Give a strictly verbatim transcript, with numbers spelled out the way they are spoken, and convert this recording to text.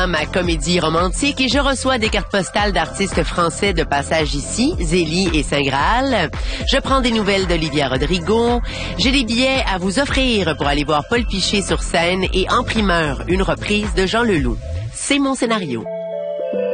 Ma comédie romantique et je reçois des cartes postales d'artistes français de passage ici, Zélie et Saint-Graal. Je prends des nouvelles d'Olivia Rodrigo. J'ai des billets à vous offrir pour aller voir Paul Piché sur scène et en primeur, une reprise de Jean Leloup. C'est mon scénario.